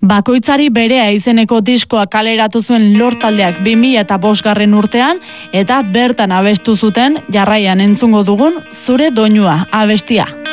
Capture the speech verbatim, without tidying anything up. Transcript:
Bakoitzari berea izeneko diskoa kaleratu zuen Lord taldeak bi mila bostgarren urtean eta bertan abestu zuten jarraian entzungo dugun Zure doinua abestia.